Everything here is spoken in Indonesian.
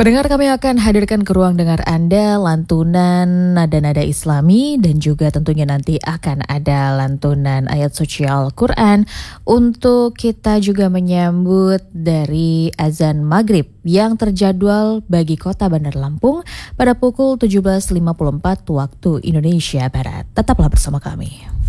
Pendengar, kami akan hadirkan ke ruang dengar Anda lantunan nada-nada Islami dan juga tentunya nanti akan ada lantunan ayat suci Al-Quran untuk kita juga menyambut dari azan maghrib yang terjadwal bagi kota Bandar Lampung pada pukul 17.54 waktu Indonesia Barat. Tetaplah bersama kami.